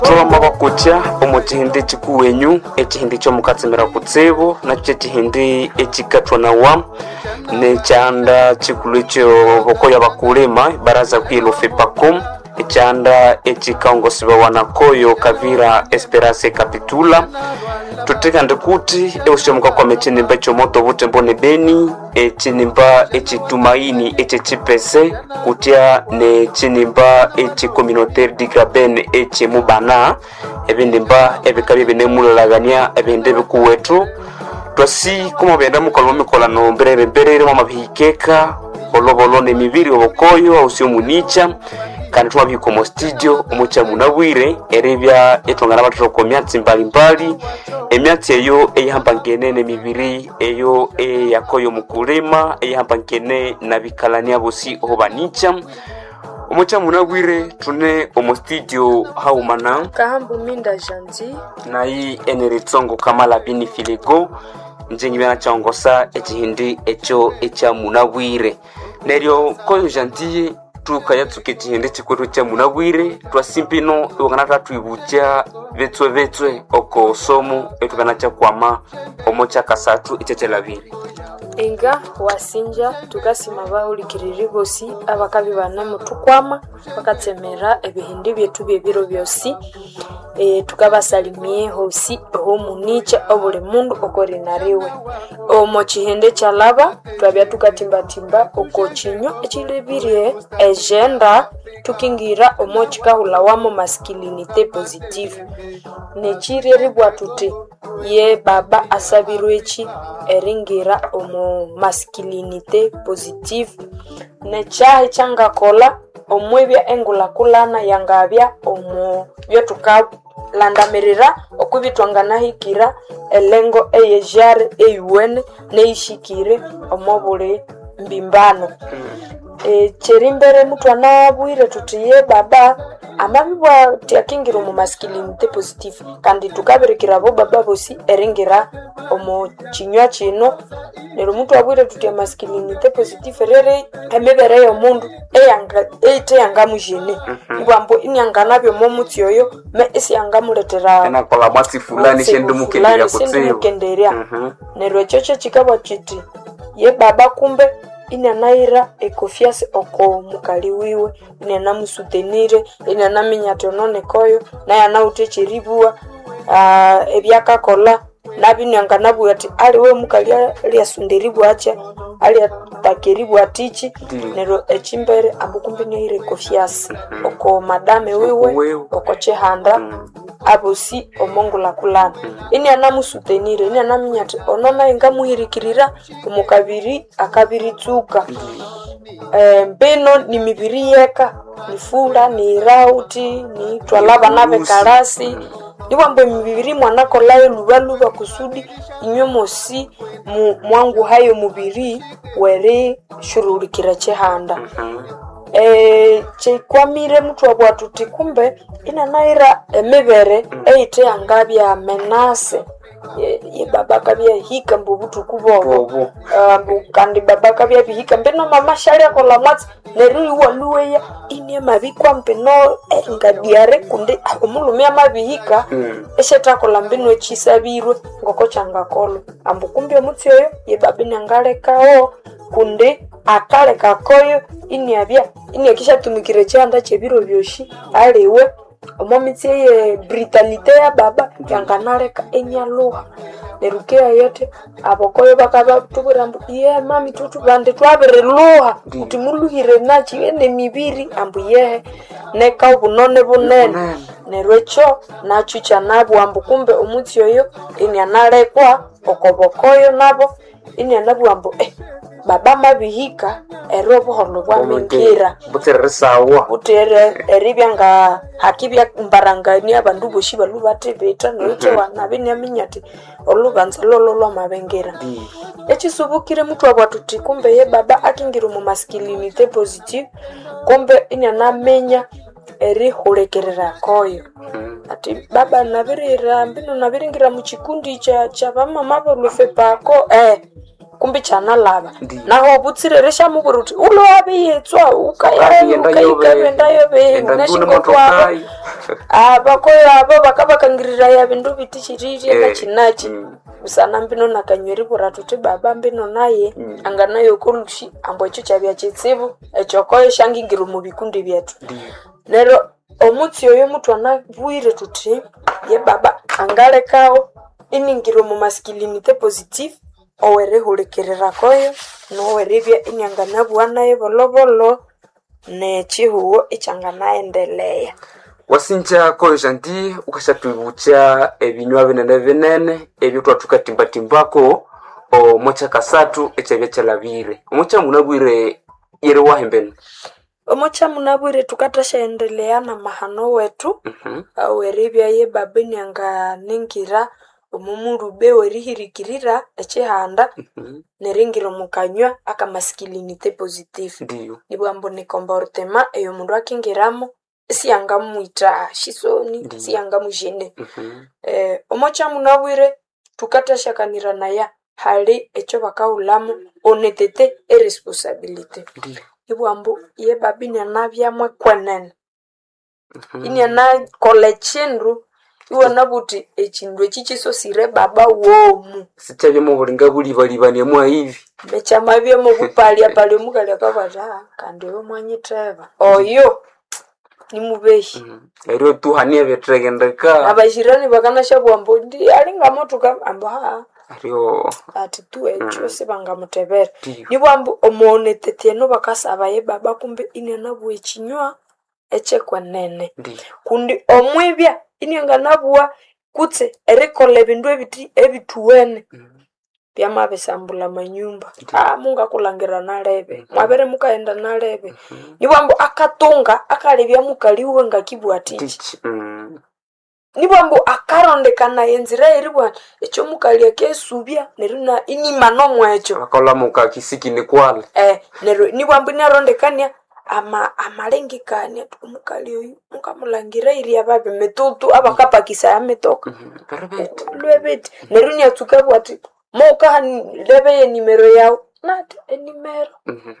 Tuama bakutya omukihindi kikuwenyu ekihindi ky'omukatsimira kutsibu nakyo ekihindi ekikatwa nawa nekyanda kikulu ekyo bokoya bakulema baraza kwilo FEPACOM ekyanda ekikaongosiba wanakoyo Kavira Esperance Kapitula tutekande kuti eusyomuka kwa mechinimba ekyomoto butembo ne Beni echinimba ekitumaini ekechipese kutya ne chinimba echikommunautaire digraben echimubana ebindimba ebikabi binemulagania ebinde bikuwetu twasi kuma benda mukolwa mikolano mberere mama bihikeka olobolo ne mibiri obokoyo ausyo municha kandi twabiko mu studio omucha munabwire erebya etongana batoko myatsi mbalimbali emyatsi eyo eyihambangene ne mibiri eyo yakoyo mukulema eyihambangene na bikalania bosi obanicha omucha munabwire tune omu studio haumana Kahambu Minda Janti na hii eneritsongo Kamala Bini Filego njengi bana chaongosa ekihindi echo echa munabwire neryo koyo Janti tukayatsuke ekihindi kikwetu kya munabwire twasimpino iwangana tatwibucha vetswe oko somo etugana cha kwama omocha kasatu echelabire Enga wasinja tukasima bahulikiriri bosi abakabi bana mutukwama bakatsemera ebihindi byetu byebiro byosi tukabasalimie hosi ho municha obule mundu okorinariwe omo chihende chalaba twabya tukatimbatimba oko chinyo echilebirie agenda tukingira omo chikahula wamo masculinité positive nechireri bwatuti ye baba asabirwechi eringira omo masculinité positive nechahe changakola omwebya engulakulana yangabya omo byotuka landamerera okubitwangana hikira elengo eyejare eyuwene neishikire omobule mbimbano cherimbere mutwana bwire tutiye baba amabibwa tiakingira mu masculinité positive kandi tukaberekera bo baba bosi eringira omo chinywa chino nero mutu abwire tutia masculinité positive rere emebere yo mundu eyanga mujene ibambo inyangana byo momutsi yoyo me isi yanga muletera na kola basi fulani shendu mukenderia nero chocho chikaba chiti ye baba kumbe inanaira ekofiase oko mukali wiwe inana musutenire inana minyatonone koyo na yana utechiribua ebyaka kola nabinyanga nabu ati ali we mukali ali asunderibu acha ali atakeribu atichi nero echimbere ambukumbi nyaire ekofiase oko madame wiwe oko chehanda abosi omongula kulana ini anamusutenire ini anaminyati onona ingamuhirikirira umukabiri akabiritsuka mbeno ni mibiri yeka ni fula ni rauti ni twalaba nabe karasi niwambe mibiri mwanako layo lubaluba kusudi inyomosi mwangu hayo mubiri were shururikira chehanda chekwamire mtu wabwatuti kumbe inanaira emebere eite angabya menase ye baba kabya hika mbubutu kubobo kandi baba kabya bihika mbeno mama shali akola mwatsi neri waluweya ine mabikwa mpeno engadiare kunde omulume amabihika esheta kola mbeno echisabirwe ngoko changakolo ambukumbi omutsi oyo ye baba nyangalekao kunde akale kakoyo ini kisha tumikire chanda chebiro byoshi aliwe omomitsi ye brutalite ya baba yanganaleka enyaluha nerukea yote abokoyo bakaba tuburambu ye mami tutu bande twabere luha utimuluhire nachi ene mibiri ambuye neka ubunone bunene nerwecho nachu chanabo ambukumbe omutsi yoyo ini analekwa okobokoyo nabo ini anabuambo baba mabihika erobo hono bwa mingira buteresawa butere eribyanga hakibya mbarangani abandu boshi balubate beta noche wana binyaminyati olubanza lolo mabengera echisubukire muthu abatuti kumbe ye baba akingira mu masculinité positive kumbe inyanamenya eri hulekerera koyo ati baba nabirira mbino nabiringira mu chikundi cha bamama bo FEPACOM kumbi chana lava naho butsireresha muburuti ulo abiyetswa ukayenda yobe unashiko kwa bakoyo abo bakabakangirira ya bindu bitishiriri na chinachi usana mbino nakanyweri buratuti baba mbino naye anganayo kolushi ambo icho chabya chitsibu echokoyo shangingira mu bikundi byetu nero omutsi oyo mutu anabuire tuti ye baba angalekao iningiro mu masculinité positive owere hulekerera koyo no weribya inyangana bwana ye bolobolo ne chihuo ichanganaendelea wasinja koyo janti ukashatubucha ebinywa binene ebyo twatukatimba-timbako omocha kasatu echebya chalabire omocha munabwire yere wahembene omocha munabwire tukatashaendelea na mahano wetu weribya ye babini anga ningira omumurube werihirikirira echihanda neringiro mukanywa aka masculinité positive nibwambo ni comportement eyo mundu akingiramo siyanga muita shisoni siyanga mujene omocha munabwire tukatashakanira naya hali echo bakaulamu onetete irresponsibility ibwambo ye babini anabyamwe kwenene ini ana kollechinru iwana buti echindu echichiso sire baba womu sichabye mu bulinga buli balibane mwa hivi mechamabye mu bupalia pali mukali akabata kandi we mwanyiteba oyo ni mubeshi ero tuhanie betregendeka abajirani bakana shabwambo ndi alinga motuka amba ario ati tu echo sebanga mutebera nibwambo omone teteno bakasaba ye baba kumbe inena bwechinywa echekwa nene kundi omwibya inyanganabuwa kutse erikole bindu ebituwene byama besambula manyumba munga kulangira nalebe mwabere mukaenda nalebe nibwambo akatunga akalebya mukaliwe ngakibwatichi nibwambo akarondekana yenzira eribwa echo mukalia kesubya neruna inimano mwecho akola mukakisiki ni kwale nero nibwambo narondekania amalengekanya umukali oyu mukamulangira iri ababe metutu abakapakisa yametoka lwebeti nerunya tukabwati moka lebe ye nimero yao nati enimero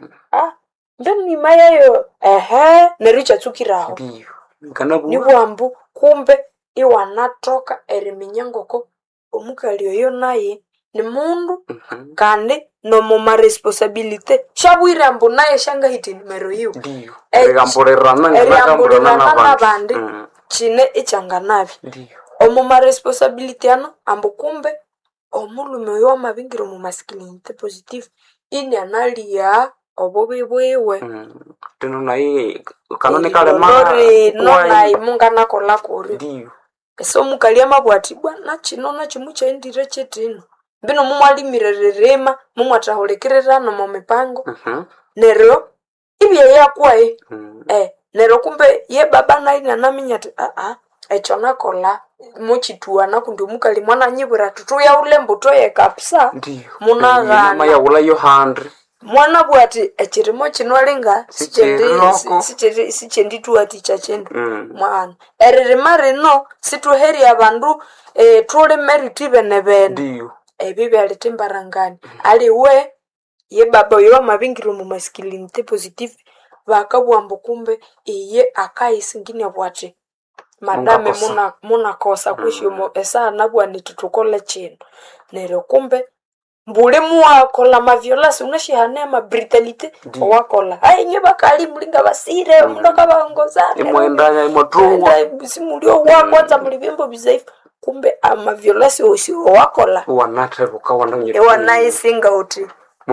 ndani mayayo nerucha tukiraho nibwambu kumbe iwanatoka eriminyangoko omukali oyo naye ni mundu kandi no moma responsibility shabwira mbu naye shanga hiti nimero hiyo ndio egamborerana nabandi chine ichanganabi omoma responsibility ano ambu kumbe omulume yo mabingiro mu masculinity positive ini analia obobebwewe teno naye kanone kale ma no naye mungana kola kuri ndio eso mukalia mabwati bwana chino na chimucha indire chetino mbino mumwalimirererema mumwataholekerera no momipango nero ibye yakwae nero kumbe ye baba naina naminyati echona kola muchitua na kundi mukali mwana nyibura tutu ya ulembo toye kapsa munagana mama ya ula yo 100 mwana bwati echirimo chinwalenga sichenditu ati chachendo mwana ereremare no situheri abandu tule meriti benebene ndio ebibi alitimbarangani aliwe ye baba yo mabingiro mu masculinity positive bakabwambo kumbe iye akaisingine bwati madame muna kosa kwishimo esa nabwa nitutukole chino nero kumbe mbule muwakola maviolasi unashihane ma brutalite wakola nye bakali mulinga basire mundoka bangozana imwendanya imotruwa simulio wakwanza mulibembo bizaifu kumbe ama violasi osi wakola wanatebuka wananyire wanaisinga uti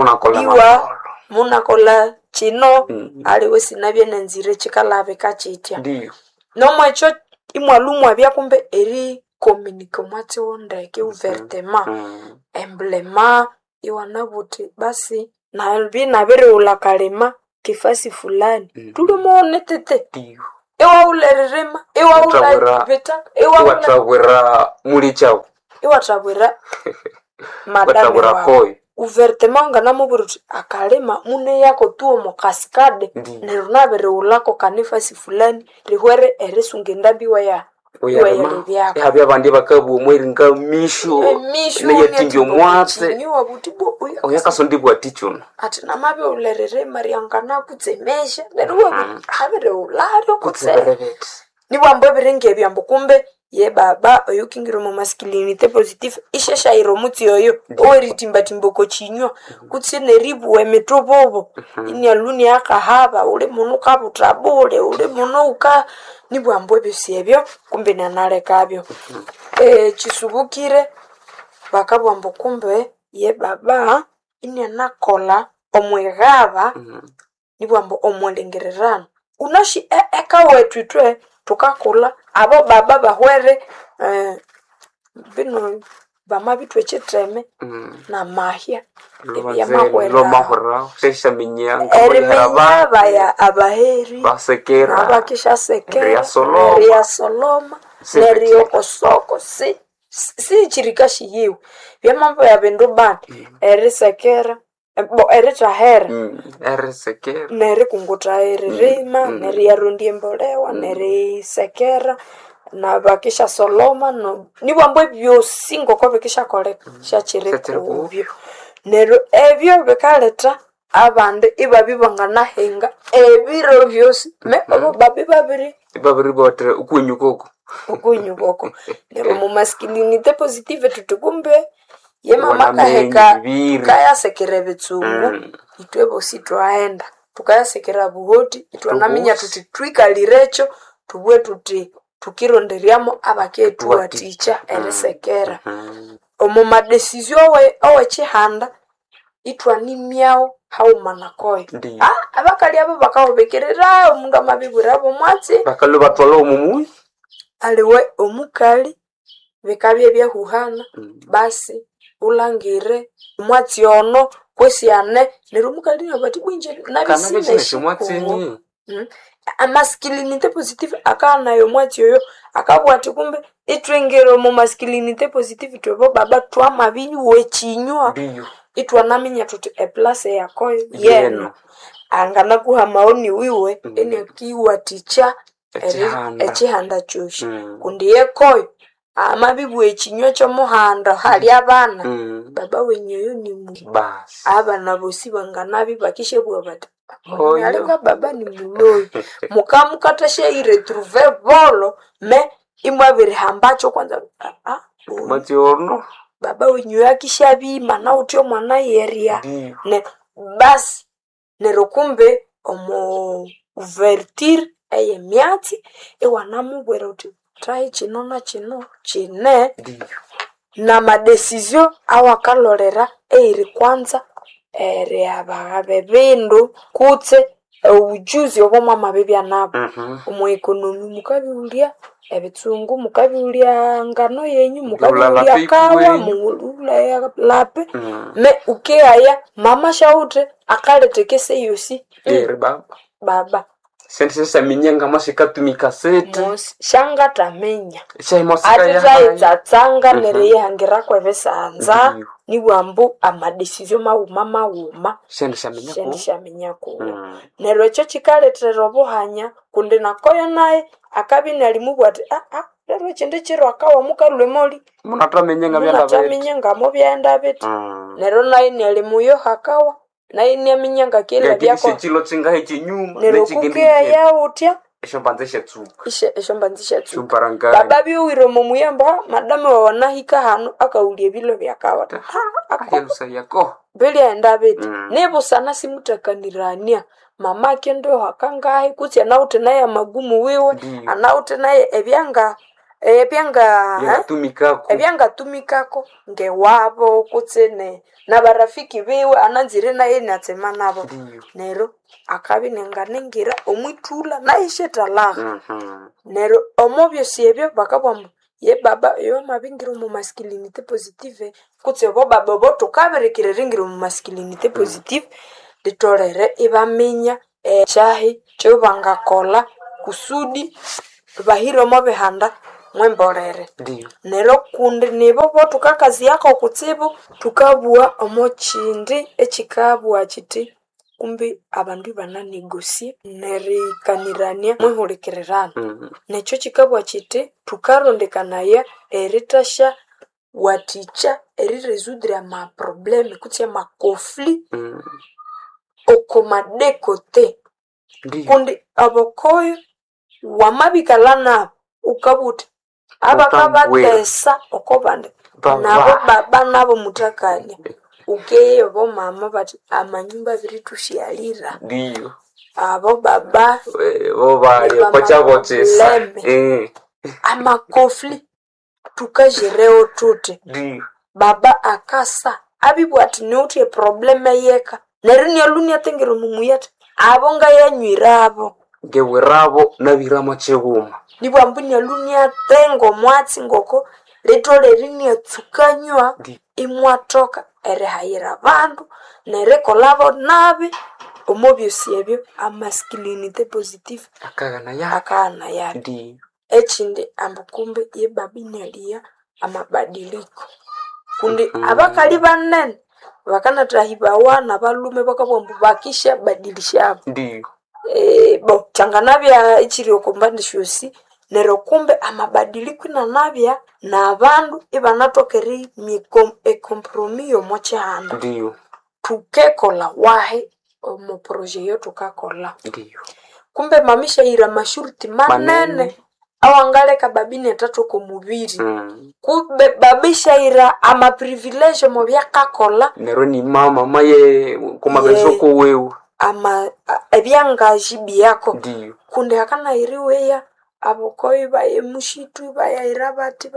munakola chino aliwe sinabye nenzire chikalabe kachitya ndio nomwecho imwalumu abya kumbe eri communique mwati ondeke ouvertement emblema iwanabuti basi na elbi na bere ulakalema kifasi fulani tulumone tete ndio ewa ulererema ewa ulabeta ewa watawera mulichao iwatawera madame wa ouvertement ngana muburuti akalema mune yako tuo mo cascade nerunabere ulako kanifasi fulani rihwere eresungendambiwa ya habya bandi bakabu mweringa misho na yatinjo mwatse oyakasondibwa tichuno ati namabe ulerere mariangana kutsemesha neruwa habere ularo kutseberet nibwambo birenge byambo kumbe ye baba oyukingiro mu masculinité positive ishesha iromutsi yoyo oweritimba timboko chinywa kutsi neribu wemetobobo ini aluni akahaba ule muno kabutrabule ule muno uka nibwambo byosebyo kumbe nanalekabyo chisubukire bakabwambo kumbe ye baba ini anakola omwegaba nibwambo omwelengererana unashi eka wetwitwe tukakula abo baba bahwere bino bamabitwe chetreme na mahya ya mahwera sesha minya eraba ya abaheri basekera abakisha sekera ya soloma nerio kosoko si chirikashi yiwe byamambo ya bendubani erisekera bo eritrahera erisekera neri kungutra eririma neri yarundie mbolewa neri sekera na bakisha soloma no nibwambo byosi ngoko bikisha koleka shachirikubyo nero ebyo bikaleta abande ibabibangana henga ebiro byosi me abo babiri botre ukunyukoko nero mu masculinité positive tutukumbe ye mama kaheka kaya sekere betsungu itwe bosi twaenda tukayasekera buhoti itwanaminya tuti twikalirecho tubwe tuti tukironderiamo abaketu aticha erisekera omo madesizio owe chihanda itwanimyao haumanakoy abakali abo bakaobekerera omundu amabibura abo mwatsi bakalo batwala omumuyi aliwe omukali bekabye byahuhana basi ulangire mwatsi ono kwesiane nerumukali nabati bwinje nabisine masculinité positive akana yo mwatsi yoyo akabwati kumbe itwengero mu masculinité positive twebo baba twama binywe chinywa itwanaminya tuti place yako yeno angana kuha maoni wiwe ene akiwa ticha echihanda choshi kundi yekoyo amabibu echinywa cyo muhanda hali abana baba wenyeyo ni bas abana bosi banganabi bakishe bwa bata alenga baba ni muloyi mukamukatashe iretrouver volo me imwabiri hambacho kwanza matiorno baba wenyeyo akishabi mana utyo mwana yeria ne bas nerokumbe omo ouverture eye miati ewanamu bwerotu trai chino na chino chine na madesizio awakalorera eiri kwanza ere ababebindu kutse ujuzi oboma mabibya nabo omu ekonomi mukabiulia ebitsungu mukabiulia ngano yenyu mukabiulia kawa mulula lape me ukeaya mama shaute akaletekese yosi baba sensesa minyanga masikatumika sete shanga tamenya shaimosika tsatsanga nereye hangira kwebesanza nibwambu amadesizio mauma shendisha minyako nero echo chikaletera obuhanya kundi nakoyo naye akabina alimubwati lero chinde chiro akawa mukarule moli munatamenyenga mo byenda beti nero naye nelimuyo hakawa naye nyaminyanga kile byako chilo chinga hechinyuma nechigindi ya utya eshombanzisha tsuka baba biwiro mu muyamba madame waona hika hano akaulie bilo byakawa akayelusa yako beli enda beti nebo sana simutakanirania mama kendo hakangahe kuti anaute naye magumu wiwe anaute naye ebyanga tumikako ngewabo kutsene na barafiki biwe ananzire naye natsema nabo nero akabi nenganengira omwitula naishetala nero omobyo siebyo bakabwambo ye baba yo mabingiro mu masculinité positive kutse bo baba bo tukaberekire ringiro mu masculinité positive litolere ibaminya chahi cyo bangakola kusudi bahiro mobehanda mwemborere nero kundi nibo bo tukakazi yako kutsibu tukabua omochindi echikabua chiti kumbi abandu bana negosie neri kanirania mwihulikirana necho chikabua chiti tukarondekanaye eritasha waticha eriresudre ma problème kutia ma conflit okomadekote kundi abokoyo wamabikalana ukabuti abakabatesa okobande nabo baba nabo mutakanya ukeyo bo mama bati amanyumba biritushialira Ndiyo. abo baba Bo bali kwachabotesa. amakofli tukajireo tute. Ndiyo. Baba akasa abibwati neuti probleme yeka nerini aluni atengero mumuyata abonga yanywirabo Gewirabo nabirama cheguma. nibwo ambuni aluni atengo mwatsi ngoko leto lerini atsukanywa imwatoka erehayira bandu nerekolabo nabi omobyosiebyo amasculinity positive akana ya Ndiyo. echinde ambukumbe ye babinalia amabadiliko kundi abakali banene bakanatahibawa nabalume bakabomba bakisha badilisha. Ndiyo. Bo changanabya ichiri okombandi shosi nero kumbe amabadiliko nanabya na abandu ibanatokeri compromise mochanda. Ndiyo. Tukekola wahe omo projet yo tukakola. Ndiyo. Kumbe mamisha ira mashurti manene awangaleka babini atatu ko mubiri. Kumbe babisha ira ama privilege mo byakakola nero ni mama maye kumabezo ko wewe ama ebyangajibi yako. Ndiyo. Kunde hakana iriweya abokoi baye mushitu bayayirabati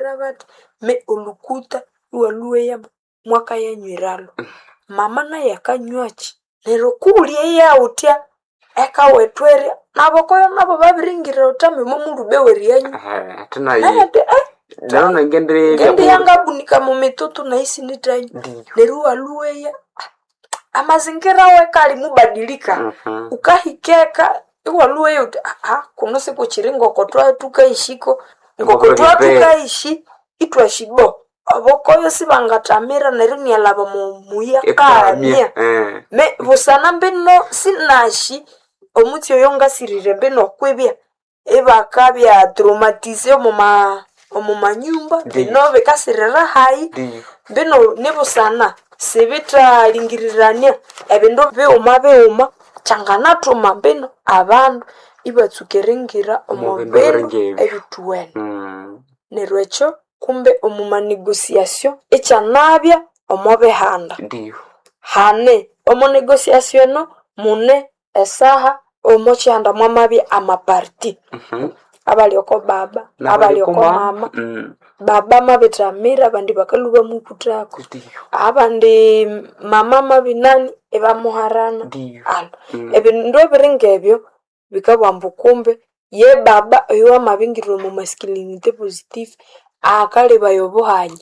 me ulukuta waluweya mwaka ya nywiralo mama na yakanywachi nero kulie ya utia eka wetwere nabokoyo nabo babiringira utame momurube weriyanyu tuna yi nero ngende yanga bunika mu mitoto na isi nitanyu nero waluweya amazingira wekali mubadilika ukahikeka iwaluweya uti kuno siku chiringo kotwa tukaishiko ngokotwa tukaishi itwashibo abokoyo sibangatamira nerini alaba muya kanya me busana mbino sinashi omuti oyonga sirire mbino kwebya ebakabya traumatize omumanyumba bino bekasirira hayi mbino nebusana sebita lingirirania ebindu beuma changanatuma mbino abantu ibatsukerengira omubino ebituwene nerwecho kumbe omuma negotiation echanabya omobehanda. Ndiyo. Hane omo negotiation no mune esaha omochanda mwamabya amaparti abalioko baba abalioko mama baba mabetamira abandi bakaluba mukutako abandi mama mabinani ebamuharana ebindu ebiringebyo bikabwamba kumbe ye baba oyo amabingiriro mu masculinity positive akale bayobohanye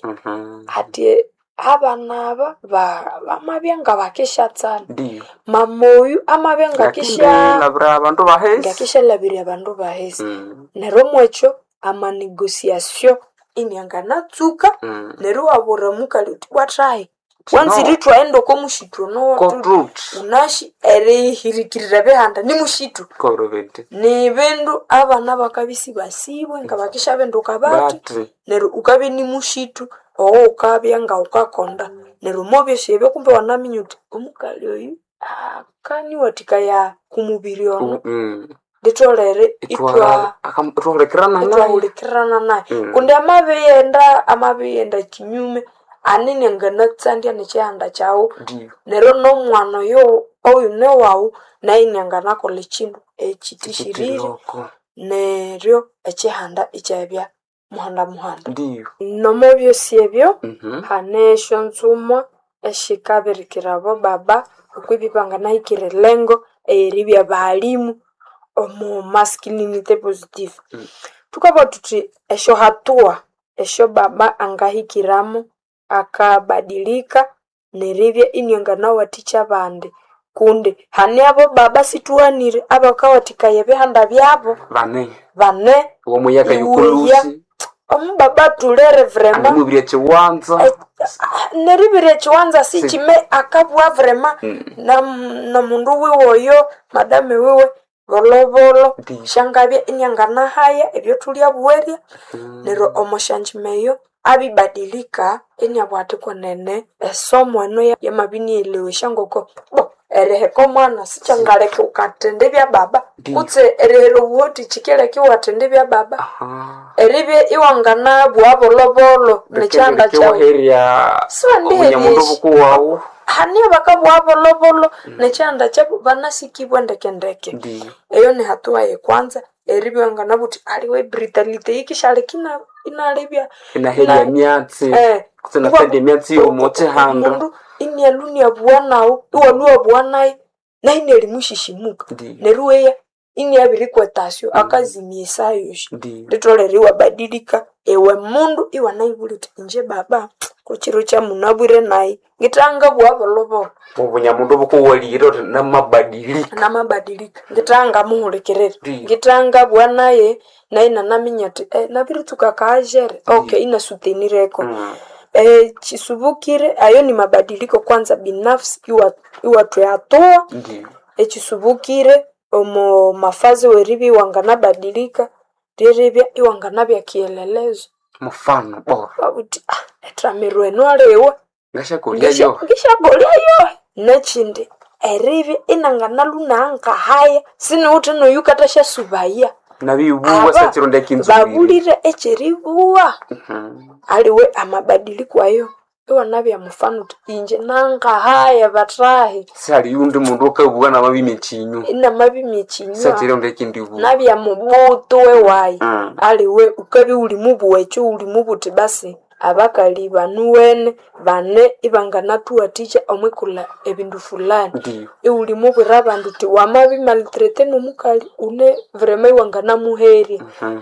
ati abanaba bamabyenga bakishatsana mamoyu amabyenga kisha labra abantu bahezi ngakisha labiri abantu bahezi nero mwecho ama negotiation inyanga tsuka nero abura mukali twatrai wanziri twaendo ko mushitro no unashi ere hirikirira behanda ni mushitro korobete ni bendu abana bakabisi basibwe ngabakisha bendo kabati nero ukabe ni mushitro ukabya nga ukakonda nero mobye shebe kumbe wanaminyuti omukali oyu kani watika ya kumubiri ono detolere itwa akamtolekerana naye kunde amabeyenda kinyume anene ngana tsandia nechanda chao nero no mwana yo oyu ne wau na inyangana kole chindu echitishirire neryo echihanda ichabya muhanda ndiyo nomo byosiebyo hanesho ntsumwa eshikabirikirabo baba ukwibipanga naikire lengo eribya balimu omo masculinity positive tukaba tuti esho hatua esho baba angahikiramo akabadilika neribya inyangana waticha bande kunde haniabo baba situanire abakawatika yebehanda byabo bane uwo muyaga yukulusi baba tulere vrema mubire chiwanza neribire chiwanza si chime akabwa vrema na mundu wiwoyo madame wiwe bolobolo shangabye inyangana haya ebyo tulya bwerya nero omoshanjimeyo abibadilika enyabwate konene esomo eno ya mabini elewesha ngoko ereheko mwana sichangaleke ukatende bya baba kutse erehero buhoti chikeleke watende bya baba eribe iwangana bwabolo nechanda cha omunyamundu bukuwawu hania bakabwabolo nechanda cha banasikibwa ndekendeke eyo ni hatua ya kwanza eribe wangana buti aliwe brutalite ikishalekina inalebya inaheria myatsi kusena sende myatsi omote handa mundu ini alunia bwanao iwalua bwanai na ine limushishimuka neruweya ini abiri kwetasyo akazimie sayoshi litoleriwa badilika ewe mundu iwa naibulite nje baba kuchiro cha munabwire nai ngitanga bwabolobo obunyamundu bukuwalire na mabadilika ngitanga muhulekerera ngitanga bwanaye naina naminyati nabiri tukakajere okay ina sutenireko chisubukire ayo ni mabadiliko kwanza binafsi iwa tuyatoa chisubukire omo mafazi weribi wangana badilika diribia iwangana bya kielelezo mfano bora babuti etramirwe nolewe ngashakolya yo nechindi eribi inangana lunanga haya sino uteno yukatasha subaya nabibuwa sachironda kinzuri babulire echeribuwa aliwe amabadiliko ayo iwanabya mfano inje nanga haya batrahe sali yundi mundu okabuwa na mabimechinyu ina mabimechinyu sachironda kindibu nabya mubuto we wayi aliwe ukabi uli mubuwecho uli mubuti basi abakali banuwene bane ibangana tuwa ticha omwekula ebindu fulani uli mubira bandu ti wamabi maltrete no mukali une vrema iwangana muheri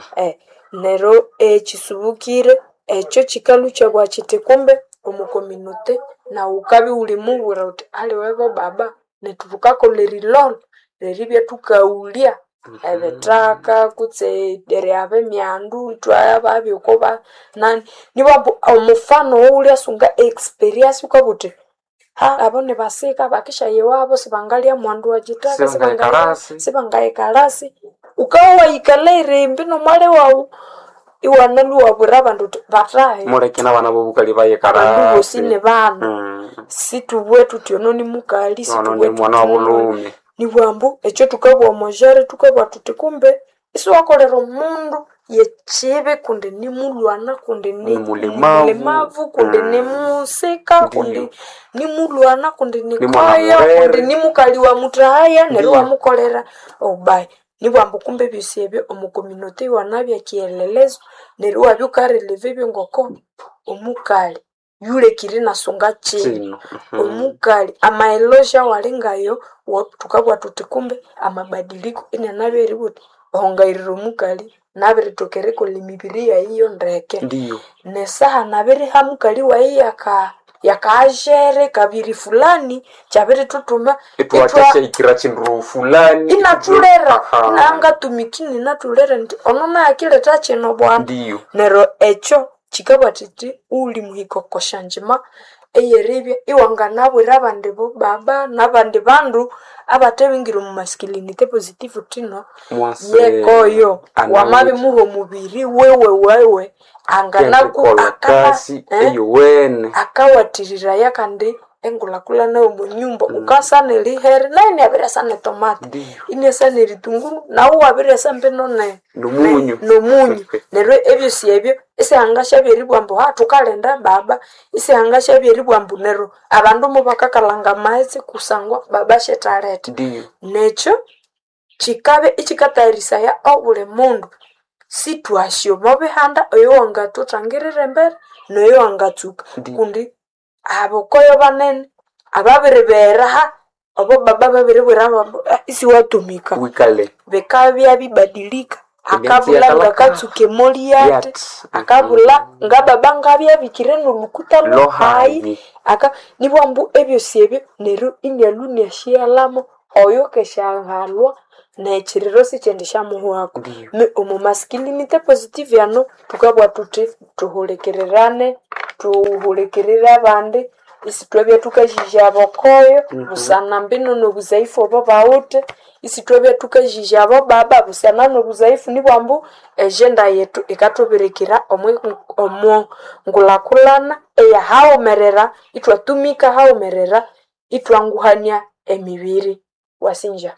nero chisubukire echo chikalucha bwa chitekombe omukominote na ukabi uli mubira uti aliwevo baba netuvukakolerilolo leribya tukaulia ebetaka kutse dere abe myandu twaya babi ukoba nani niba omufano uli asunga experience ukabuti abone baseka bakisha yewabo sibangalia mwandu wajitaka sibangaye karasi ukawa ikalere mbino male wao iwanalu wabura bandu batrahe murekena bana bobukali baye karasi ndugo sine bana situbwetu tiononi mukali situbwetu mwana wabulume ni bwambu echo tukabwa mojare tukabwa tutikumbe iso wakolera mundu yechibe kunde ni mulwana kunde ni mulemavu kunde ni musika kunde ni mulwana kunde ni kaya kunde ni mukali wa mutahaya neru wa mukolera obai ni bwambu kumbe bisebe omukominote wanabya kielelezo neru wa byukareleve byongoko omukali yule kirina songa chini omukali amaelosha walingayo tukabwa tutikumbe amabadiliko ina nabyo eributi hongairiro mukali nabiri tokereko limibiria hiyo ndeke ndiyo nesaha nabiri hamukali wa yakajere kabiri fulani chabiri tutuma etwacha ikira chinru fulani inatulera nanga tumikini natulera ndi onona akileta chino bwana ndiyo nero echo chikabatiti uli muhikokoshanjima eyerebya iwangana bwira abandi bo baba nabandi bandu abatebingira mu masculinity positive tino yekoyo wamabi muho mubiri wewe angana ku akasi eyowene akawatirira yakande engulakula nayo mu nyumba ukasane lihere nani abirasane tomate inesane litunguru na uwabirasa mbeno nomunyu nero ebyo siebyo ese hangasha byeribwambo tukalenda baba ese hangasha byeribwambo nero abandu mu bakakalanga maze kusangwa baba shetalete necho chikabe ichikatayirisa ya obule mundu situation mobihanda oyo wangatutangirire mbere noyo wangatsuka kundi abokoyo banene ababiriberaha abo baba babiribera isi watumika wikale bekabya bibadilika akabula ngakatsuke moliate akabula ngababa ngabya bikire no lukuta lo hai nibwambu ebyo siebyo nero inyalunya shialamo oyo keshangalwa na echiriro sichendesha muhu wako omu masculinity positive yano tukabwa tuti tuhulekererane tuhulekerera abandi isi twebya tukajija abokoyo busana mbino no buzaifu obo baute isi twebya tukajija abo baba busana no buzaifu nibwambu agenda yetu ikatoberekera omwo ngulakulana eya haomerera itwatumika haomerera itwanguhania emibiri wasinja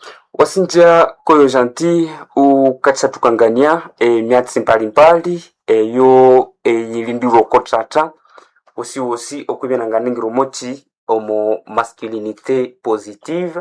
koyo janti ukatsa tukangania myatsi mbalimbali eyo yilindirwa kotata osi okubyananganingiro mochi omo masculinité positive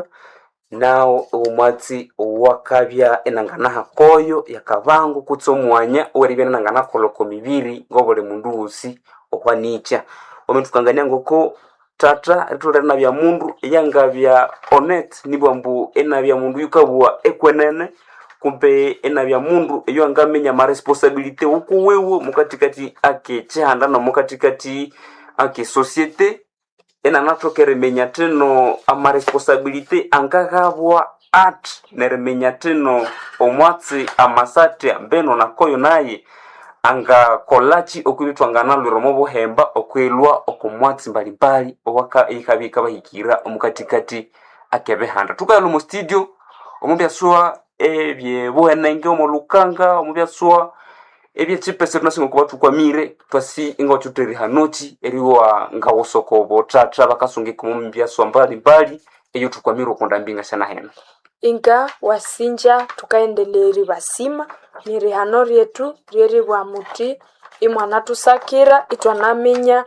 nao omwatsi owakabya enanganaha koyo yakabango kutsa omwanya oweribya enangana koloko mibiri ngobole mundu wosi okwanikya ometukangania ngoko tata ritolera na bya mundu eyangabya honest nibwambu enabya mundu yukabwa ekwenene kumbe enabya mundu eyo angamenya ma responsibility ukuwewe mukatikati ake chihanda no mukatikati ake societe enanatokere menya teno ama responsibility angagabwa neremenya teno omwatsi amasate ambeno nakoyo naye anga kolachi okubitwangana lwiromo buhemba okwelwa okumwatsi mbalimbali owaka ikabika bahikira omukatikati akebehanda tukalo mu studio omubyaswa ebye buhenenge omulukanga omubyaswa ebye chipese tunasinga kuba tukwamire twasi ingo tuteri hanoti eriwa ngawosoko botata bakasunge kumumbyaswa mbalimbali eyo tukwamire okundambinga sana hena inga wasinja tukaendeleri basima niri hano ryetu ryeri bwa muti imwana tusakira itwanamenya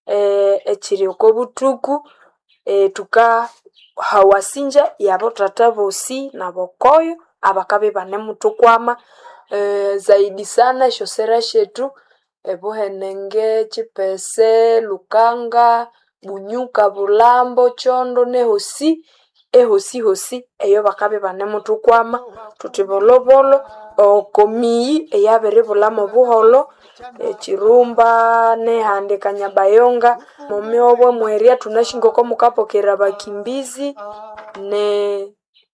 echiri okobutuku tuka hawasinja yabo tata bosi na bokoyo abakabe bane mutukwama zaidi sana shosera shetu buhenenge chipese lukanga bunyuka bulambo chondo nehosi hosi eyo bakabe bane mutukwama tutibolobolo okomi eyabere bulamo buholo chirumba ne hande kanyabayonga momyobwe mweria tunashingoko mukapokera bakimbizi ne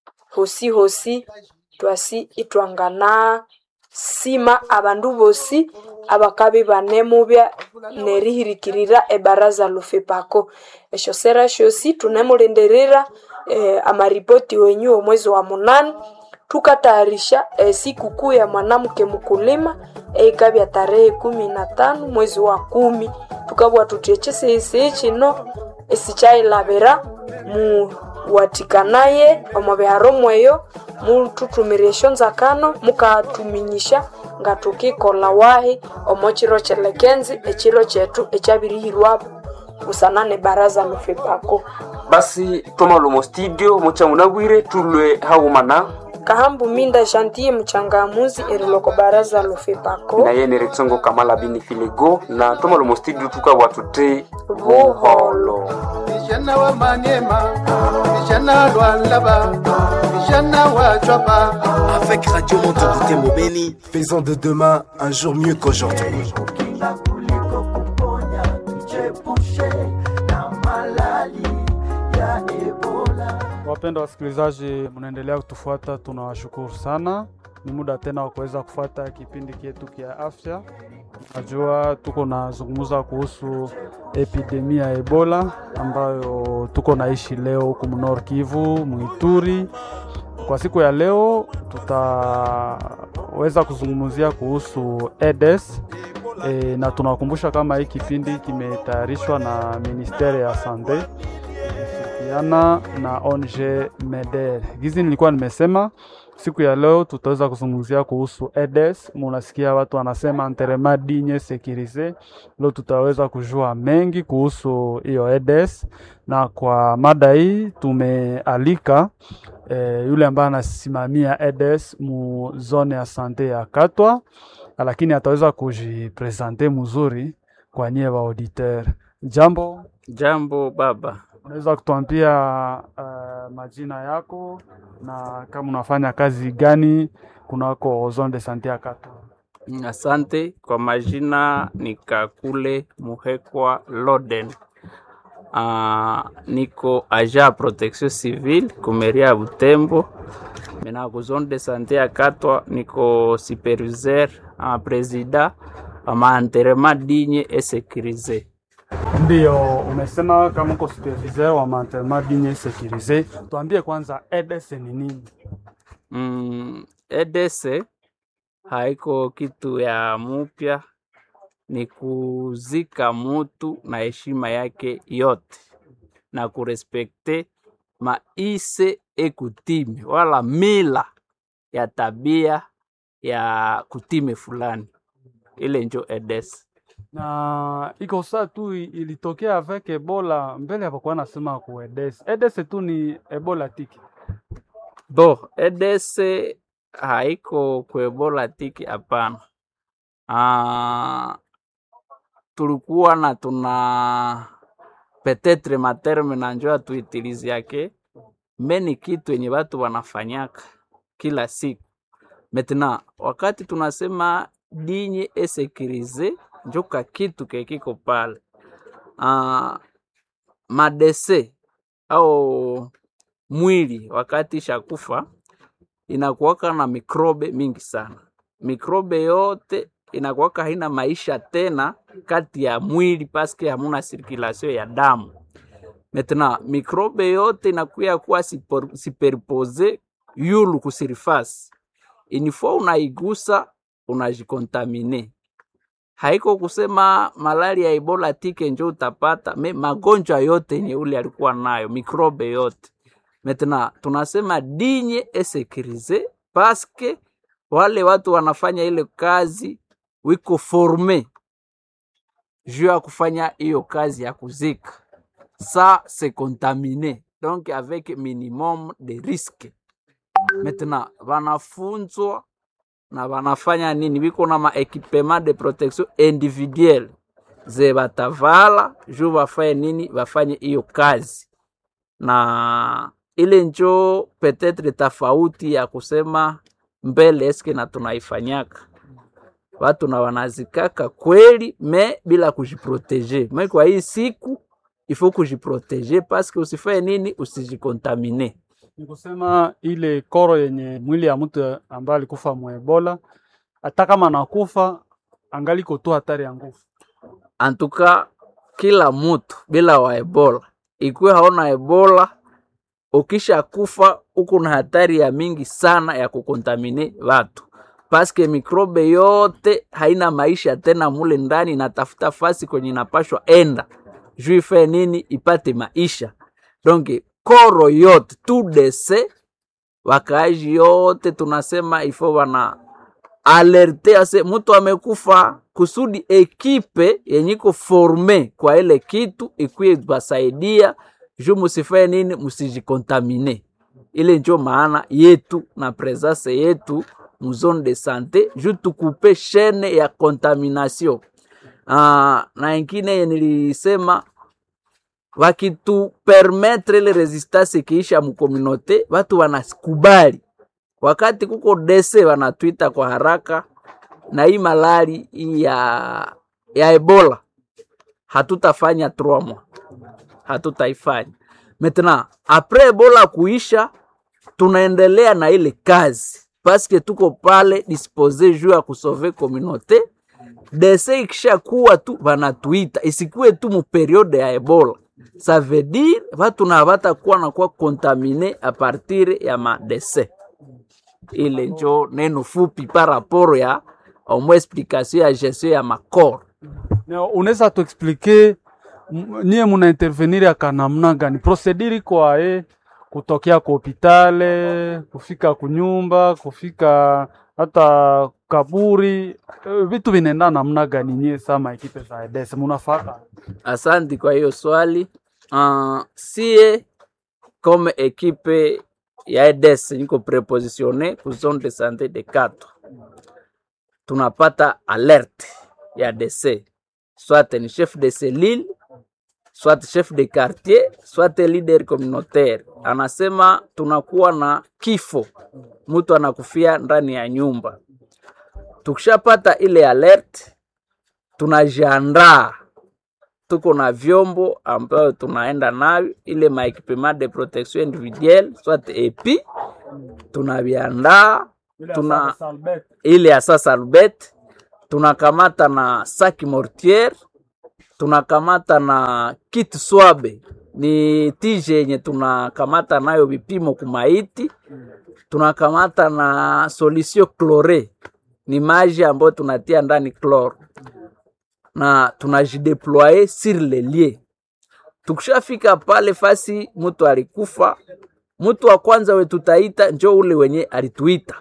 hosi twasi itwangana sima abandu bosi abakabe bane mubya nerihirikirira ebaraza lufepako esho sera shosi tunemulenderera amaripoti wenyu mwezi wa 8 tukatayarisha siku kuu ya mwanamke mkulima ikabya tarehe 15 mwezi wa 10 tukabwa tutechese chino esichailabera mu watikanaye omubeharo mweyo mututumiresho nzakano mukatuminyisha ngatukikola wahi omochiro chelekenzi echiro chetu echabirihirwapo usanane baraza lufepako basi tomalomo studio mucha munagwire tulwe haumana kahambu minda Jantie mchangamuzi eriloko baraza lufepako na yene retsongo kamala bini filego na tomalomo studio tukabwa tute buholo Vijana wa Maniema, vijana wa Laba, vijana wa Chapa. Avec Radio Monte Beni, faisons de demain un jour mieux qu'aujourd'hui. Wapendwa wasikilizaji, mnaendelea kutufuata, tunawashukuru sana. Ni muda tena wa kuweza kufuata kipindi chetu kia afya. Najua tuko nazungumza kuhusu epidemia ya Ebola ambayo tuko naishi leo huko Nord Kivu, Muituri. Kwa siku ya leo tutaweza kuzungumzia kuhusu Aedes na tunakumbusha kama hii kipindi kimetayarishwa na Ministeri ya Sante na ONG MEDER. Gizi nilikuwa nimesema siku ya leo tutaweza kuzungumzia kuhusu Aedes. Munasikia watu wanasema enterrement digne sécurisé. Leo tutaweza kujua mengi kuhusu hiyo Aedes, na kwa mada hii tumealika yule ambaye anasimamia Aedes mu zone ya sante ya Katwa, lakini ataweza kujipresenter mzuri kwa nyie wa auditeur. Jambo baba. Unaweza kutuambia majina yako na kama unafanya kazi gani kunako zone de sante ya Katwa? Asante. Kwa majina ni Kakule Muhekwa Loden. Niko agent protection civile kumeria Butembo. Mena ku zone de sante ya Katwa niko superviseur président ama enterrement digne et sécurisé. Ndio, umesema kama uko superviseur wa enterrement digne et sécurisé. Tuambie kwanza Aedes ni nini? Aedes haiko kitu ya mupya, ni kuzika mutu na heshima yake yote na kurespekte maise ekutime wala mila ya tabia ya kutime fulani. Ile njo EDES. Na iko saa tu ilitokea avec Ebola mbele hapakuwa nasema ku EDES. EDES tu ni Ebola tiki. Bo, EDES haiko ku Ebola tiki hapana. Tulikuwa na tuna peut-être materme na njoo tuitilizi yake meni kitu yenye watu wanafanyaka kila siku. Maintenant wakati tunasema digne et sécurisé njoka kitu kekiko pale. Madese au mwili wakati shakufa inakuwaka na mikrobe mingi sana. Mikrobe yote inakuwaka haina maisha tena kati ya mwili paske hamuna circulation ya damu. Maintenant mikrobe yote inakuya kuwa superpose yulu kusirifasi. Inifo unaigusa unajikontamine. Haiko kusema malaria ya Ebola tike njo utapata, magonjwa yote yenye ule alikuwa nayo, mikrobe yote. Maintenant tunasema digne et sécurisé parce que wale watu wanafanya ile kazi wiko formé juu ya kufanya hiyo kazi ya kuzika. Ça se contaminer donc avec minimum de risque. Maintenant wanafunzwa na wanafanya nini? Wiko na maekipement de protection individuelle ze batavala juu wafanye nini? Wafanye hiyo kazi. Na ile njo peut-être tofauti ya kusema mbele eske na tunaifanyaka watu na wanazikaka kweli bila kujiproteger. Mais kwa hii siku il faut kujiproteger parce que usifanye nini? Usijikontamine. Nikusema ile koro yenye mwili ya mtu ambaye alikufa mu Ebola hata kama nakufa angali kotoa hatari ya nguvu. Antuka kila mtu bila wa Ebola ikuwe haona Ebola ukisha kufa uko na hatari ya mingi sana ya kukontamine watu. Paske mikrobe yote haina maisha tena mule ndani, natafuta fasi kwenye inapashwa enda. Juu ife nini? Ipate maisha. Donc koro yote tout dese wakaaji yote tunasema ifo wana alerte ase mtu amekufa kusudi ekipe yenyiko forme kwa ile kitu ikuye basaidia juu musifanye nini? Musijikontamine. Ile njo maana yetu na presence yetu mu zone de santé juu tukupe chaîne ya contamination. Na ingine nilisema wakitu permettre le resistance kiisha mu communauté watu wanasikubali. Wakati kuko dese wanatuita kwa haraka na hii malari ya Ebola hatutafanya 3 mois. Hatutaifanya. Maintenant après Ebola kuisha tunaendelea na ile kazi parce que tuko pale disposer juu ya kusauver communauté. Dese ikisha kuwa tu wanatuita isikuwe tu mu periode ya Ebola. Ça veut dire watu na watakuwa na kuwa contaminé à partir ya madese. Ile njo neno fupi par rapport ya au moins explication ya gestion ya makor. Unaweza tu expliquer nie muna intervenir ya kanamna gani? Procedure kwa kutokea kwa hospitali, kufika kunyumba, kufika hata kaburi, vitu vinaenda namna gani nye sama ekipe za EDES munafaka? Asante kwa hiyo swali. Sie comme ekipe ya EDES niko prepositionné ku zone de santé de Katwa. Tunapata alerte ya DC. Soit ni chef de cellule, soit chef de quartier, soit leader communautaire. Anasema tunakuwa na kifo. Mtu anakufia ndani ya nyumba. Tukishapata ile alert, tunajiandaa. Tuko na vyombo ambayo tunaenda nayo ile maekipement de protection individuelle, soit EPI, tunaviandaa, ile asa salbet, tunakamata na saki mortier, tunakamata na kit swabe, ni tije yenye tunakamata nayo vipimo kumaiti, tunakamata na solution chlorée, ni maji ambayo tunatia ndani chlore, na tunajideployer sur les lieux. Tukishafika pale fasi mtu alikufa, mtu wa kwanza we tutaita njoo ule wenye alituita.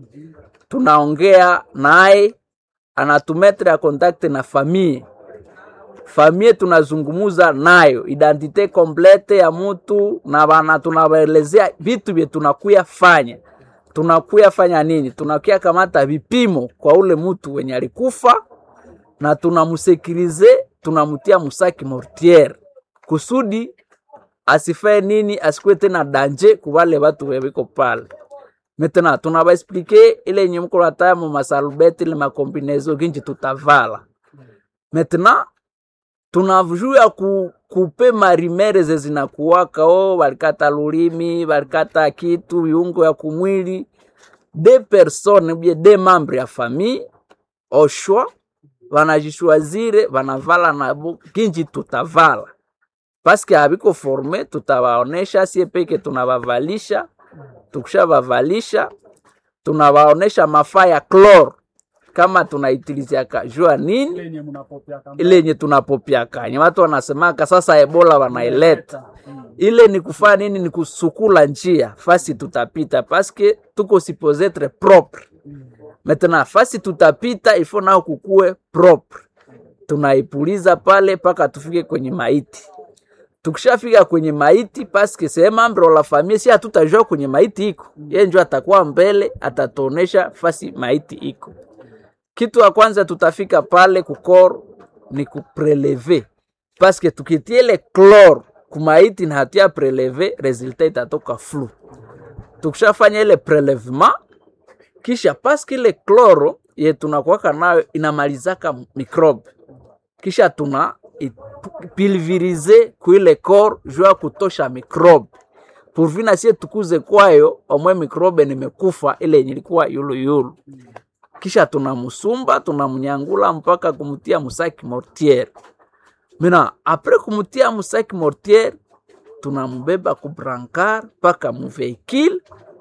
Tunaongea naye, anatumetre ya contact na famille. Famille tunazungumuza nayo, identite complete ya mtu na bana tunawaelezea vitu vye tunakuya fanya. Tunakuya fanya nini? Tunakuya kamata vipimo kwa ule mtu wenye alikufa na tunamusekirize, tunamutia musaki mortier. Kusudi asifae nini, asikuwe tena danger kwa wale watu weko pale. Maintenant tunaba expliquer ile yenye mko nataya mu masalubeti ile makombinezo ginji tutavala. Maintenant tunavujua kupe marimere zinakuwaka walikata lulimi, walikata kitu viungo ya kumwili, des personnes ou bien des membres ya famille au choix wanajishwazire wanavala na ginji tutavala. Parce que habiko formé tutawaonesha sie peke tunabavalisha. Tukishavavalisha tunawaonesha mafaa ya chlor kama tunaitiliziaka jua nini ile yenye tunapopiaka. Ni watu wanasemaka sasa Ebola wanaileta. Ile ni kufanya nini? Ni kusukula njia fasi tutapita parce que tuko supposé être propre. Maintenant fasi tutapita il faut nao kukue propre. Tunaipuliza pale paka tufike kwenye maiti. Tukishafika kwenye maiti parce que c'est membre la famille, si hatutajua kwenye maiti iko, yeye ndio atakuwa mbele atatuonesha fasi maiti iko. Kitu ya kwanza tutafika pale kukor ni kuprelever parce que tukitie le chlore kumaiti na hatia prelever resultat itatoka flou. Tukishafanya ile prelevement kisha parce que le chlore ye tunakuwaka nayo inamalizaka microbe. Kisha tuna pulveriser kuile corps jua kutosha microbe. Pourvina sie tukuze kwayo omwe microbe nimekufa ile ilikuwa yulu. Kisha tunamusumba, tunamunyangula mpaka kumutia musaki mortier. Mina après kumutia musaki mortier, tunamubeba ku brancard paka mu vehicule.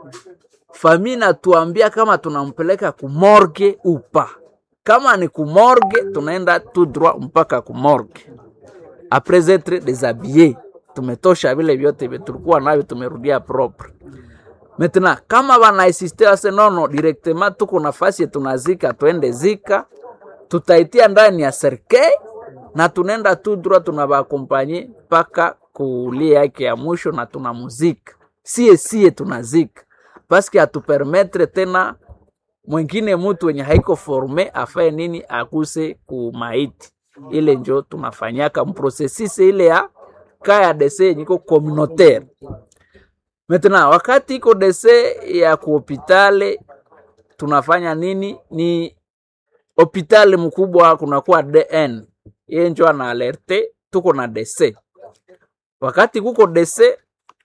Famina tuambia kama tunampeleka ku morgue upa. Kama ni ku morgue tunaenda tout droit mpaka ku morgue. Après être déshabillé, tumetosha vile vyote tulikuwa navyo tumerudia propre. Maintenant kama wana insister ase nono directement tuko nafasi tunazika tuende zika, tutaitia ndani ya cercueil na tunaenda tout droit tunabaaccompagner paka kulia yake ya mwisho na tunamuzika. Sie tunazika parce que atupermettre tena mwingine mtu wenye haiko formé afaye nini akuse kumaiti. Ile njo tunafanyaka mprocessus ile ya kaya dese niko communautaire. Maintenant wakati iko dese ya ku hospitali tunafanya nini? Ni hospitali mkubwa kunakuwa DN. Yeye njo ana alerte tuko na dese. Wakati kuko dese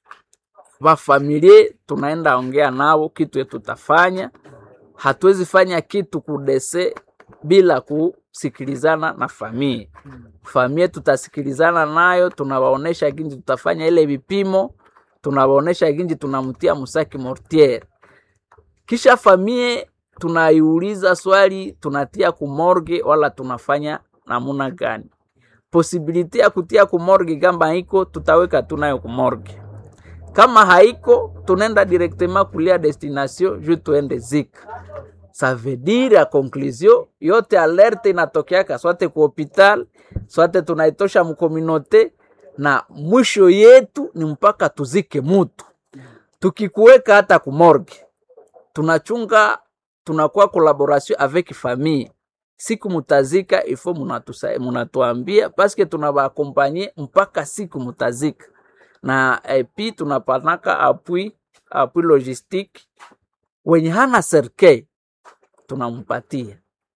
wa familia tunaenda ongea nao kitu tutafanya. Hatuwezi fanya kitu kudese bila kusikilizana na familia. Familia tutasikilizana nayo, tunawaonesha ginji tutafanya ile vipimo, tunawaonesha ginji tunamtia musaki mortier. Kisha familia tunaiuliza swali, tunatia ku morgue wala tunafanya namuna gani. Possibility ya kutia ku morgue kama iko tutaweka tunayo ku morgue. Kama haiko tunaenda directement kulia destination je tuende zika. Ça veut dire à conclusion yote alerte inatokeaka swate ku hospital, swate tunaitosha mu communauté na mwisho yetu ni mpaka tuzike mutu. Tukikuweka hata ku morgue tunachunga, tunakuwa collaboration avec famille. Siku mutazika ifo munatuambia parce que tunaba-accompagner mpaka siku mutazika. Na epi tunapanaka appui logistique wenye hana cercueil tunampatia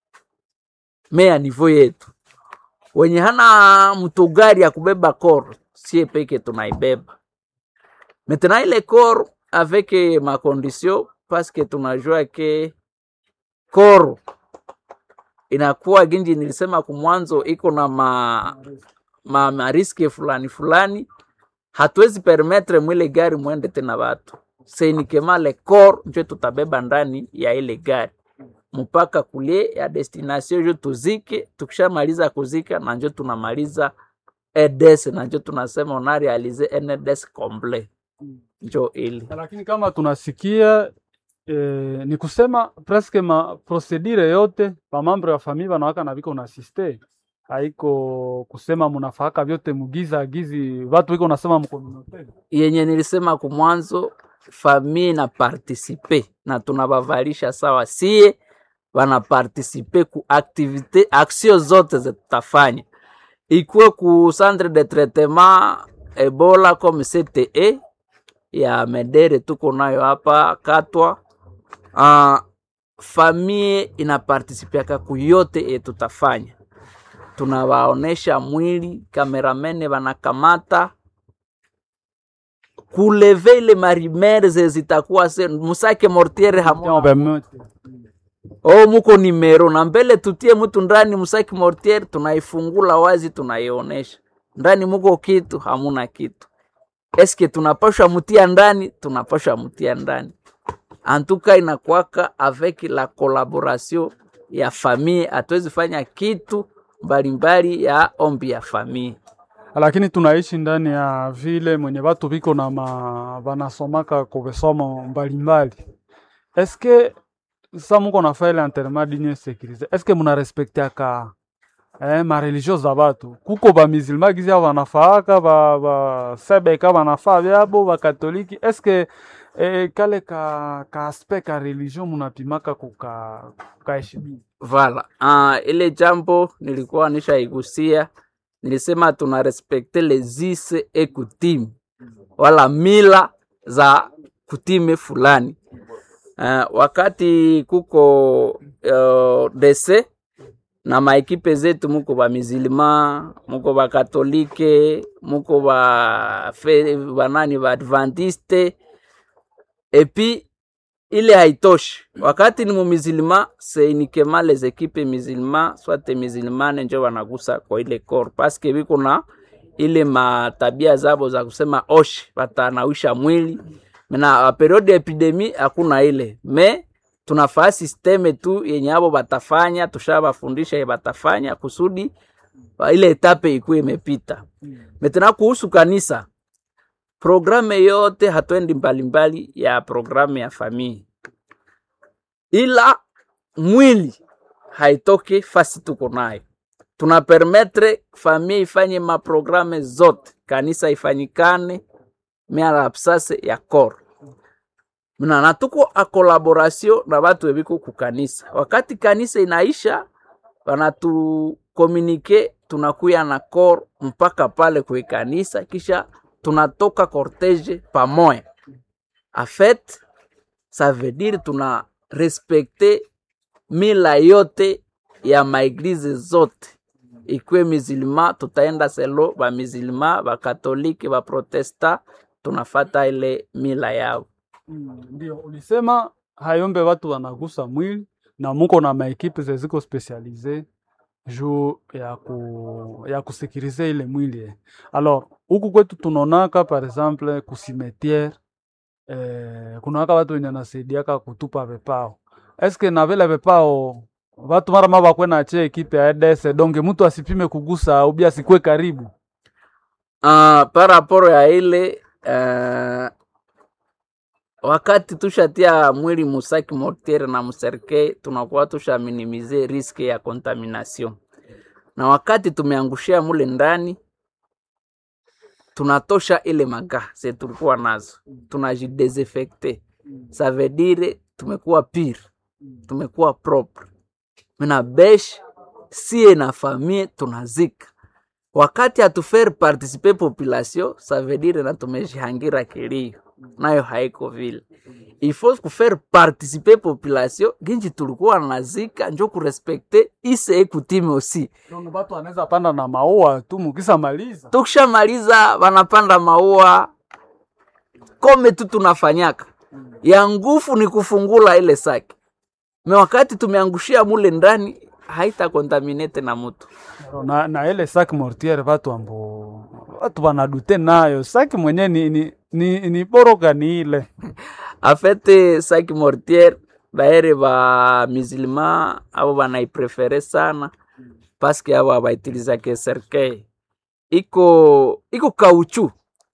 mea niveau yetu. Wenye hana mtugari ya kubeba corps sie peke tunaibeba. Maintenant ile corps avec ma condition parce que tunajua ke corps inakuwa ginji nilisema kumwanzo iko na ma riske fulani. Hatuwezi permettre mwile gari muende tena watu. Seinikema le corps njo tutabeba ndani ya ile gari mpaka kulie ya destination jo tuzike. Tukishamaliza kuzika na njo tunamaliza EDS na njo tunasema on a réalisé un EDS complet. njo ili. Lakini kama tunasikia ni kusema presque ma procedure yote pa mambo ya familia wanawaka na viko na assiste, haiko kusema munafaka vyote mugiza gizi watu wiko nasema mkomunote Yenye nilisema kumwanzo, famille na participe na tunabavalisha sawa, sie wana participe ku activite action zote zetutafanya, ikuwe ku centre de traitement Ebola comme CTE ya Medere tuko nayo hapa Katwa. Famille ina participiaka ku yote tutafanya, tunawaonesha mwili, kameramene wanakamata kuleve ile marimere zitakuwa musake mortiere hamuna muko nimero na mbele tutie mtu ndani musaki mortiere, tunaifungula wazi, tunaionesha ndani muko kitu, hamuna kitu. Eske tunapasha mutia ndani, tunapasha mutia ndani. Antuka inakuwaka avec la collaboration ya famille, hatuwezi fanya kitu mbalimbali ya ombi ya famille. Lakini tunaishi ndani ya vile mwenye watu viko na wanasomaka kwa visomo mbalimbali. Eske sa muko na faile enterrement digne sécurisé, eske muna respectaka ma religion za watu? Kuko ba musulman gizi wanafaaka ba sebeka wanafaa vyabo, ba katoliki, eske kale ka aspect ka religion munapimaka kukaheshimia? Voilà. Ile jambo nilikuwa nishaigusia, nilisema tuna respecte les us et coutumes, wala mila za kutime fulani. Wakati kuko dese na maekipe zetu, muko ba musulman, muko ba katolike, muko ba banani ba adventiste, epi ile haitoshi. Wakati ni musulman, c'est uniquement les équipes musulman, soit musulmane njo wanagusa kwa ile corps, parce que biko na ile matabia zabo za kusema oshi, watanawisha mwili. Mena periode ya epidemi hakuna ile, me tunafaa systeme tu yenye abo batafanya, tushabafundisha batafanya kusudi ile etape ikuwe imepita. Metena kuhusu kanisa, programe yote hatuendi mbalimbali ya programe ya famille, ila mwili haitoke fasi tuko nayo. Tunapermetre famille ifanye maprograme zote, kanisa ifanyikane mea la absase ya kor. Na tuko a collaboration na watu webiko kukanisa. Wakati kanisa inaisha, wanatu communique, tunakuya na kor mpaka pale kwe kanisa, kisha tunatoka cortege pamoja. En fait, ça veut dire tuna respecte mila yote ya maeglize zote. Ikwe musulman, tutaenda selo ba musulman, ba katoliki, ba protesta, tunafata ile mila yao. Ndio ulisema hayombe watu wanagusa mwili, na muko na maekipe zeziko specialize juu ya kusekirize ile mwili. Alors huku kwetu tunonaka par exemple ku cimetière, kunaka watu wenye nasaidiaka kutupa vepao. Eske na vile vepao watu mara maba kwena che ekipe ya EDS donge mtu asipime kugusa ubia sikwe karibu? Par rapport ya ile wakati tushatia mwili musaki mortiere na muserke, tunakuwa tusha minimize riske ya contamination. Na wakati tumeangushia mule ndani, tunatosha ile maga tulikuwa nazo, tunajidesinfecte. Ça veut dire tumekuwa pire, tumekuwa propre. Mena besh sie na famille tunazika. Wakati atufaire participer population, ça veut dire na tumejihangira kilio, nayo haiko vile. Il faut kufaire participer population, ginji tulikuwa nazika njo kurespecte ise ekutime aussi. Donc watu wanaweza panda na maua tu mukisa maliza. Tukisha maliza wanapanda maua kome tu tunafanyaka. Ya nguvu ni kufungula ile saki. Me wakati tumeangushia mule ndani, haita contaminate na mtu. Na ile saki mortiere watu wanadute nayo. Saki mwenye ni boroka ni ile. Afete saki mortiere baere ba musulman abo banaiprefere sana, paske abo abaitiliza ke cercueil iko kauchu.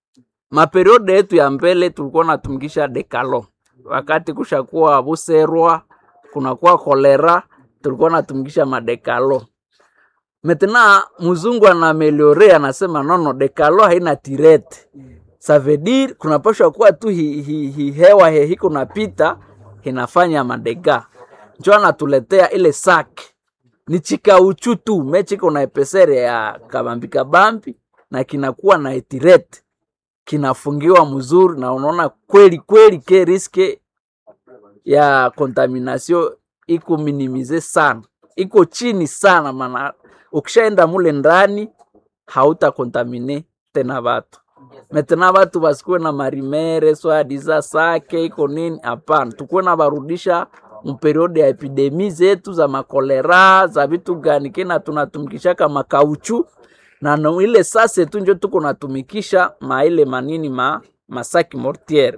maperiode yetu ya mbele tulikuwa natumikisha dekalo. Wakati kushakuwa buserwa, kunakuwa kolera, tulikuwa natumikisha madekalo. Maintenant mzungu anameliore anasema nono dekalo haina tirete. Ça veut dire kunapaswa kuwa tu hewa hiko napita inafanya madega. Njoo anatuletea ile saki. Ni chikauchu tu, mechi kuna epesere ya kabambi na kinakuwa na etirete. Kinafungiwa mzuri na unaona kweli ke riske ya contamination iko minimize sana. Iko chini sana maana ukishaenda mule ndani hauta contamine tena watu. Metena watu basikuwe na marimere swadiza sake iko nini hapana. Tukuwe na barudisha mperiode ya epidemi zetu za makolera za vitu gani kena tunatumikisha kama kauchu na ile sasa tu ndio tuko natumikisha ile manini masaki mortier.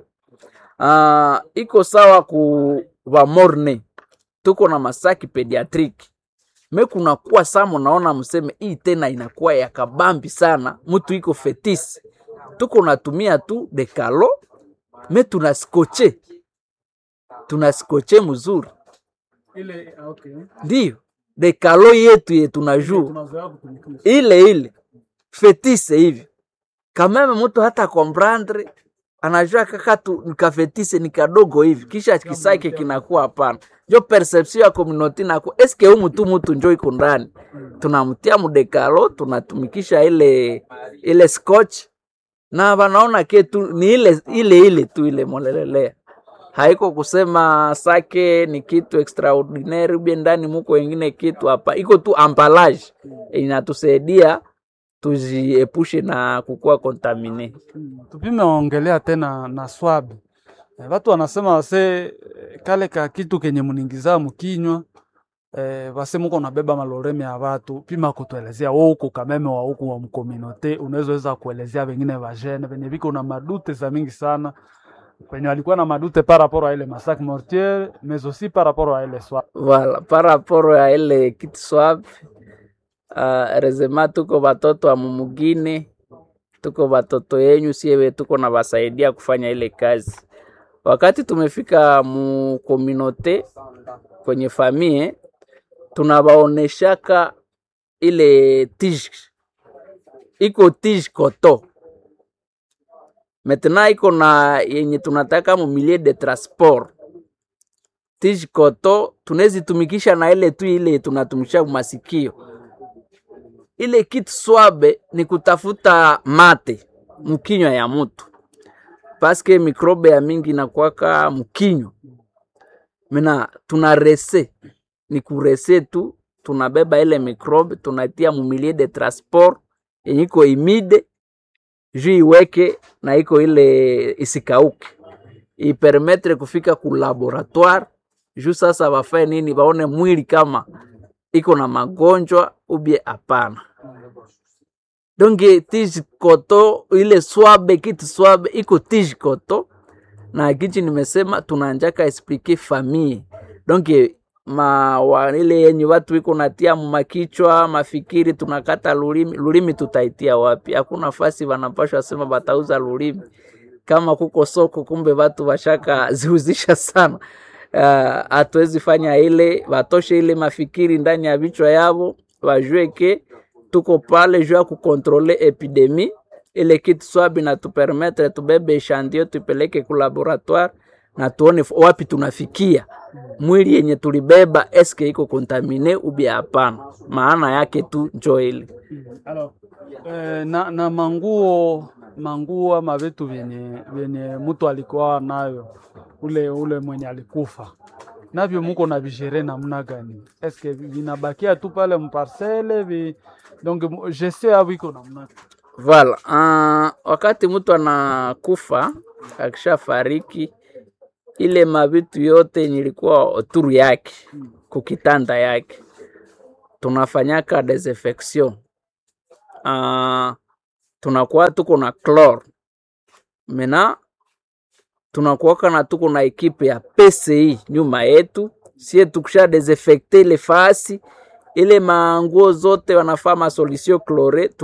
Iko sawa ku wa morne tuko na masaki pediatric. Kuna kuwa samo naona mseme hii tena inakuwa ya kabambi sana. Mtu iko fetis. Tuko natumia tu dekalo. Tunaskoche. Tunaskoche mzuri. Ile okay. Ndio. Dekalo yetu tunajua. Ile. Fetise hivi. Kama mtu hata comprendre anajua kaka tu nikafetise ni kadogo hivi. Kisha kisake kinakuwa hapana. Jo perception ya community na kwa eske mtu njoo iko ndani. Tunamtia mudekalo, tunatumikisha ile scotch na wanaona ketu ni ile tu ile molelelea. Haiko kusema sake ni kitu extraordinary bien ndani muko wengine kitu hapa. Iko tu emballage inatusaidia tujiepushe na kukua contamine. Tupime ongelea tena na swab. Watu wanasema wase kale ka kitu kenye muningiza mkinywa wase muko nabeba maloreme ya watu. Pima kutuelezea huko kameme wa huko wa mkominote, unaweza kuelezea wengine wajene venye viko na madute za mingi sana. Kwenye walikuwa na madute par rapport à ile massacre mortier, mais aussi par rapport à ile swab. Voilà, par rapport à ile kit swab, rezema tuko batoto wa mumugine, tuko batoto yenyu siwe tuko na basaidia kufanya ile kazi. Wakati tumefika mu communauté kwenye famille, tunabaoneshaka ile tige. Iko tige koto. Maintenant iko na yenye tunataka mu milieu de transport. Tige koto tunezi tumikisha na ile tu ile tunatumikisha masikio. Ile kit swabe ni kutafuta mate mkinywa ya mtu. Paske mikrobe ya mingi na kuwaka mkinyo. Mina tunarese. Ni kurese tu. Tunabeba ile mikrobe. Tunatia mu milieu de transport. Yenye iko imide. Juu iweke na iko ile isikauke. Ipermetre kufika ku laboratoire. Juu sasa wafae nini. Waone mwili kama iko na magonjwa ubie apana. Donge tige koto ile swabe kitu swabe iko tige koto na kichi nimesema tunanjaka expliquer famille. Donge ile yenye watu iko natia makichwa mafikiri tunakata lulimi tutaitia wapi? Hakuna nafasi wanapashwa sema batauza lulimi. Kama kuko soko kumbe watu washaka ziuzisha sana. Hatuwezi fanya ile watoshe ile mafikiri ndani ya vichwa yao wajue ke tuko pale juu ya kukontrole epidemi. Ile kitu swabi na tupermetre tubebe echandio tupeleke ku laboratoire na tuone wapi tunafikia. Mwili yenye tulibeba eske iko contamine ubi hapana. Maana yake tu njoo ile. Alors na manguo ama vitu vyenye mtu alikuwa nayo ule mwenye alikufa. Navyo muko na vigere namna gani? Eske vinabakia tu pale mparcelle donc je sais aviko namna. Voilà, wakati mtu anakufa akisha fariki ile mavitu yote nilikuwa oturu yake kukitanda yake tunafanyaka desinfection. Tunakuwa tuko na chlore. Mena tunakuwa na tuko na ekipe ya PCI nyuma yetu. Sie tukisha desinfecter ile fasi ile manguo zote wanafanya solution chlore.